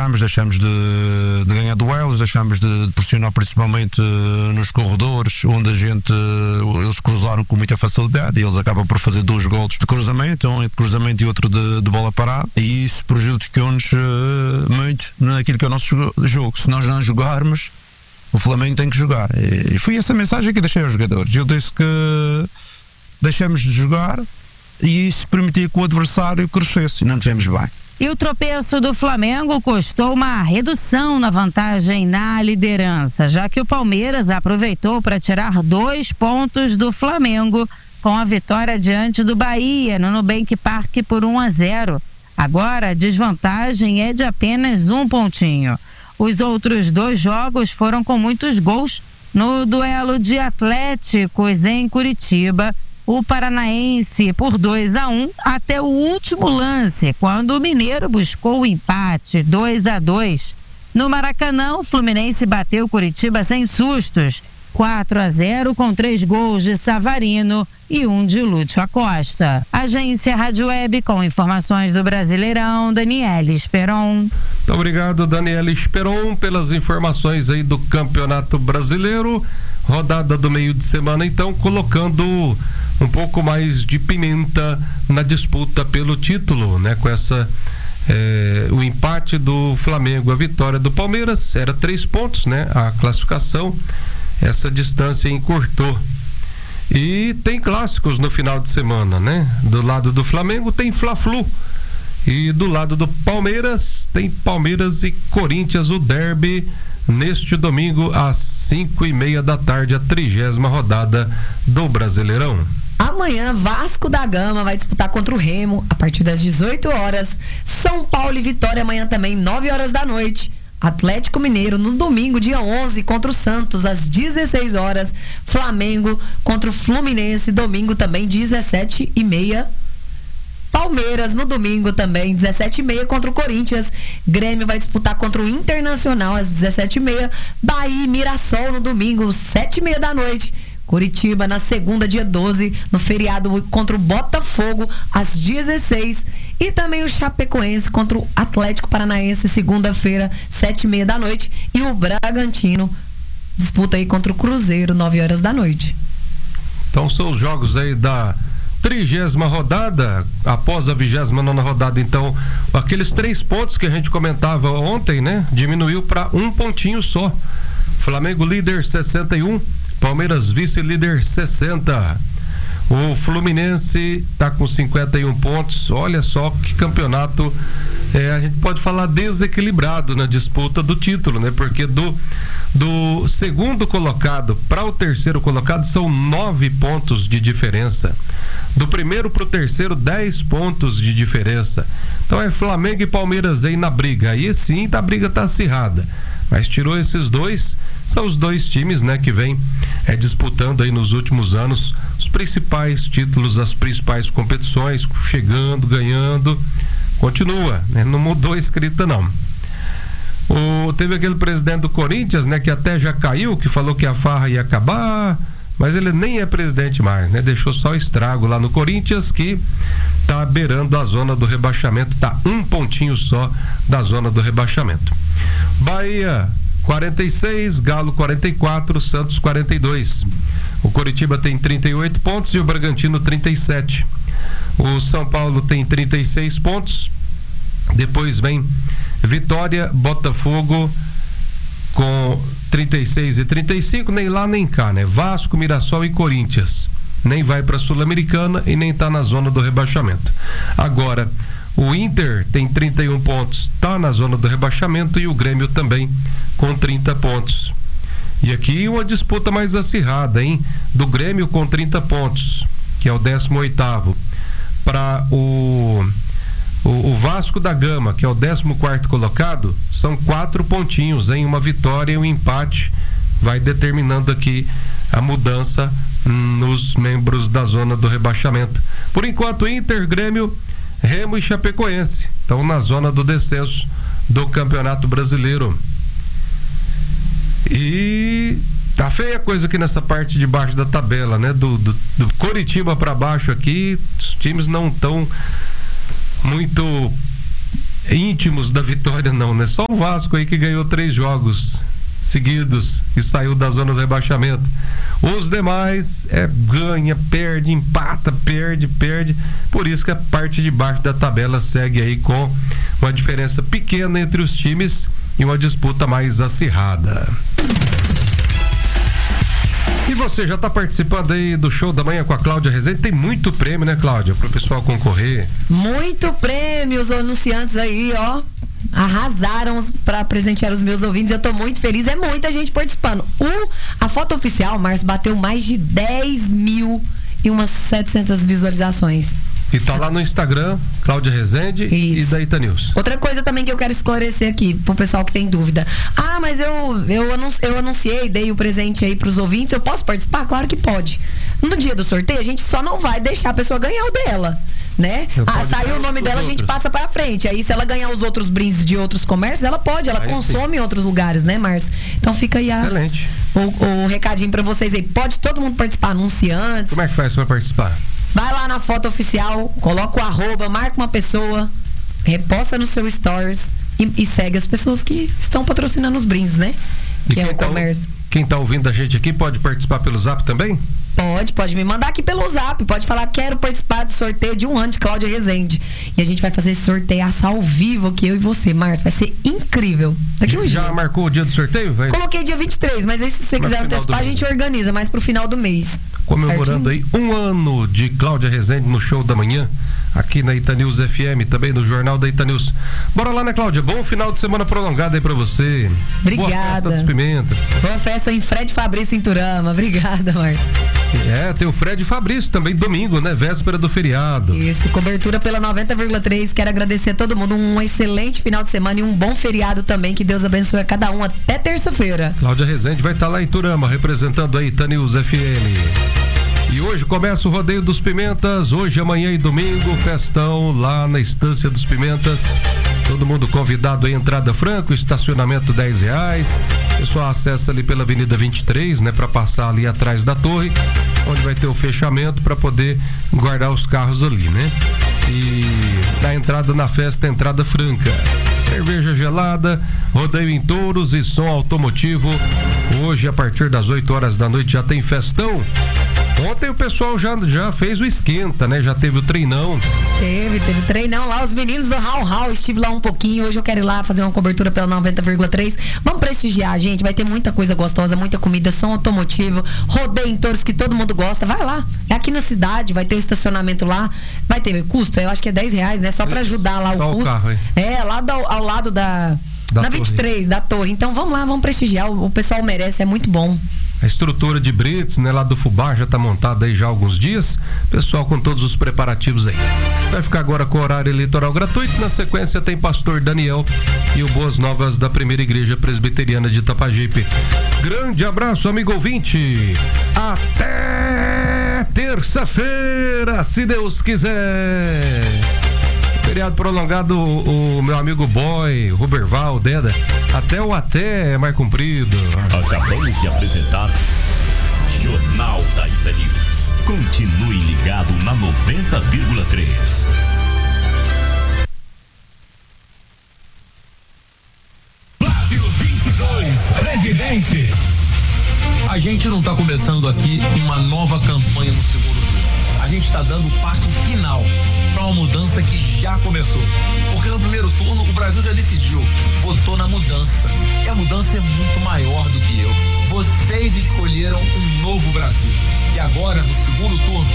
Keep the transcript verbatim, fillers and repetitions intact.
atacamos, deixamos de, de ganhar duelos, deixamos de pressionar principalmente nos corredores, onde a gente, eles cruzaram com muita facilidade e eles acabam por fazer dois golos de cruzamento, um de cruzamento e outro de, de bola parada, e isso prejudicou-nos uh, muito naquilo que é o nosso jogo. Se nós não jogarmos, o Flamengo tem que jogar. E foi essa mensagem que eu deixei aos jogadores. Eu disse que deixamos de jogar e isso permitia que o adversário crescesse e não tivemos bem. E o tropeço do Flamengo custou uma redução na vantagem na liderança, já que o Palmeiras aproveitou para tirar dois pontos do Flamengo com a vitória diante do Bahia no Nubank Park por um a zero. Agora a desvantagem é de apenas um pontinho. Os outros dois jogos foram com muitos gols. No duelo de Atléticos em Curitiba, o Paranaense por dois a um até o último lance, quando o Mineiro buscou o empate dois a dois. No Maracanã, o Fluminense bateu o Curitiba sem sustos, quatro a zero, com três gols de Savarino e um de Lúcio Acosta. Agência Rádio Web com informações do Brasileirão, Daniela Esperon. Muito obrigado, Daniela Esperon, pelas informações aí do Campeonato Brasileiro. Rodada do meio de semana, então, colocando um pouco mais de pimenta na disputa pelo título, né? Com essa é, o empate do Flamengo, a vitória do Palmeiras, era três pontos, né? A classificação, essa distância encurtou. E tem clássicos no final de semana, né? Do lado do Flamengo tem Fla-Flu e do lado do Palmeiras tem Palmeiras e Corinthians, o derby, neste domingo às cinco e meia da tarde, a trigésima rodada do Brasileirão. Amanhã, Vasco da Gama vai disputar contra o Remo a partir das dezoito horas. São Paulo e Vitória amanhã também, nove horas da noite. Atlético Mineiro no domingo, dia onze, contra o Santos às dezesseis horas. Flamengo contra o Fluminense, domingo também, dezessete e meia. Palmeiras no domingo também, dezessete e meia, contra o Corinthians. Grêmio vai disputar contra o Internacional às dezessete e meia. Bahia e Mirassol no domingo, sete e meia da noite. Curitiba na segunda, dia doze, no feriado, contra o Botafogo às dezesseis. E também o Chapecoense contra o Atlético Paranaense, segunda-feira, sete e meia da noite. E o Bragantino disputa aí contra o Cruzeiro, nove horas da noite. Então são os jogos aí da trigésima rodada, após a vigésima nona rodada. Então, aqueles três pontos que a gente comentava ontem, né? Diminuiu para um pontinho só. Flamengo líder sessenta e um, Palmeiras vice-líder sessenta. O Fluminense está com cinquenta e um pontos. Olha só que campeonato, é, a gente pode falar desequilibrado na disputa do título, né? Porque do, do segundo colocado para o terceiro colocado são nove pontos de diferença. Do primeiro para o terceiro, dez pontos de diferença. Então é Flamengo e Palmeiras aí na briga. Aí sim a briga tá acirrada. Mas tirou esses dois, são os dois times, né, que vem é, disputando aí nos últimos anos os principais títulos, as principais competições, chegando, ganhando, continua, né, não mudou a escrita não. O, teve aquele presidente do Corinthians, né, que até já caiu, que falou que a farra ia acabar, mas ele nem é presidente mais, né, deixou só estrago lá no Corinthians, que tá beirando a zona do rebaixamento, tá um pontinho só da zona do rebaixamento. Bahia quarenta e seis, Galo quarenta e quatro, Santos quarenta e dois. O Coritiba tem trinta e oito pontos e o Bragantino trinta e sete. O São Paulo tem trinta e seis pontos. Depois vem Vitória, Botafogo com trinta e seis e trinta e cinco, nem lá nem cá, né? Vasco, Mirassol e Corinthians. Nem vai para a Sul-Americana e nem tá na zona do rebaixamento. Agora, o Inter tem trinta e um pontos, tá na zona do rebaixamento, e o Grêmio também com trinta pontos. E aqui uma disputa mais acirrada, hein? Do Grêmio com trinta pontos, que é o décimo oitavo, para o, o, o Vasco da Gama, que é o décimo quarto colocado, são quatro pontinhos, em uma vitória e um empate, vai determinando aqui a mudança nos membros da zona do rebaixamento. Por enquanto, Inter, Grêmio, Remo e Chapecoense estão na zona do descenso do Campeonato Brasileiro. E tá feia a coisa aqui nessa parte de baixo da tabela, né? Do, do, do Coritiba para baixo aqui, os times não estão muito íntimos da vitória, não, né? Só o Vasco aí que ganhou três jogos seguidos e saiu da zona do rebaixamento. Os demais é ganha, perde, empata, perde, perde. Por isso que a parte de baixo da tabela segue aí com uma diferença pequena entre os times e uma disputa mais acirrada. E você já está participando aí do show da manhã com a Cláudia Rezende? Tem muito prêmio, né, Cláudia, para o pessoal concorrer. Muito prêmio, os anunciantes aí, ó, arrasaram para presentear os meus ouvintes. Eu tô muito feliz, é muita gente participando. O, a foto oficial, Márcio, bateu mais de dez mil e umas setecentas visualizações. E tá lá no Instagram, Cláudia Rezende. Isso. E da Itanews. Outra coisa também que eu quero esclarecer aqui pro pessoal que tem dúvida. Ah, mas eu, eu, anunci, eu anunciei, dei o presente aí pros ouvintes, eu posso participar? Claro que pode. No dia do sorteio, a gente só não vai deixar a pessoa ganhar o dela, né? Eu ah, saiu o nome dela, outros. A gente passa pra frente. Aí se ela ganhar os outros brindes de outros comércios, ela pode, ela aí consome sim. em outros lugares, né, Márcio? Então fica aí a, Excelente. O, o recadinho pra vocês aí. Pode todo mundo participar, anunciantes. Como é que faz pra participar? Vai lá na foto oficial, coloca o arroba, marca uma pessoa, reposta no seu stories e, e segue as pessoas que estão patrocinando os brindes, né? Que é o comércio. Tá, quem tá ouvindo a gente aqui pode participar pelo Zap também? Pode, pode me mandar aqui pelo Zap, pode falar, quero participar do sorteio de um ano de Cláudia Rezende. E a gente vai fazer esse sorteaço ao vivo aqui, eu e você, Márcio, vai ser incrível. Daqui uns Já dias. marcou o dia do sorteio? Vai? Coloquei dia vinte e três, mas aí se você quiser antecipar, a gente organiza mais pro final do mês. Comemorando certinho? Aí um ano de Cláudia Rezende no show da manhã, aqui na Itanews F M, também no Jornal da Itanews. Bora lá, né, Cláudia? Bom final de semana prolongado aí pra você. Obrigada. Boa festa dos Pimentas. Boa festa em Fred Fabrício em Turama. Obrigada, Márcio. É, tem o Fred Fabrício também, domingo, né? Véspera do feriado. Isso, cobertura pela noventa vírgula três. Quero agradecer a todo mundo. Um excelente final de semana e um bom feriado também. Que Deus abençoe a cada um. Até terça-feira. Cláudia Rezende vai estar lá em Turama, representando a Itanews F M. E hoje começa o Rodeio dos Pimentas, hoje, amanhã e domingo, festão lá na Estância dos Pimentas. Todo mundo convidado aí, entrada franca, estacionamento dez reais. O pessoal acessa ali pela Avenida vinte e três, né, para passar ali atrás da torre, onde vai ter o fechamento para poder guardar os carros ali, né? E na entrada na festa, entrada franca. Cerveja gelada, rodeio em touros e som automotivo. Hoje, a partir das oito horas da noite, já tem festão. Ontem o pessoal já, já fez o esquenta, né? Já teve o treinão. Teve, teve treinão lá, os meninos do Hau Hau, estive lá um pouquinho, hoje eu quero ir lá fazer uma cobertura pela noventa vírgula três. Vamos prestigiar, gente, vai ter muita coisa gostosa, muita comida, som automotivo, rodeio em touros que todo mundo gosta, vai lá. É aqui na cidade, vai ter o estacionamento lá, vai ter custo, eu acho que é dez reais, né? Só pra ajudar lá Só o custo. O carro, é, lá do, ao lado da... Da na torre. vinte e três, da torre. Então vamos lá, vamos prestigiar. O, o pessoal merece, é muito bom. A estrutura de Brits, né, lá do Fubá, já está montada aí já há alguns dias. Pessoal com todos os preparativos aí. Vai ficar agora com o horário eleitoral gratuito. Na sequência tem Pastor Daniel e o Boas Novas da Primeira Igreja Presbiteriana de Itapajipe. Grande abraço, amigo ouvinte. Até terça-feira, se Deus quiser. Feriado prolongado, o, o meu amigo Boy, Ruberval, Deda, até o até é mais comprido. Acabamos de apresentar Jornal da Itanews. Continue ligado na noventa vírgula três. Flávio vinte e dois, presidente. A gente não está começando aqui uma nova campanha no segundo turno. A gente está dando o passo final para uma mudança que já começou. Porque no primeiro turno o Brasil já decidiu, votou na mudança. E a mudança é muito maior do que eu. Vocês escolheram um novo Brasil. E agora, no segundo turno,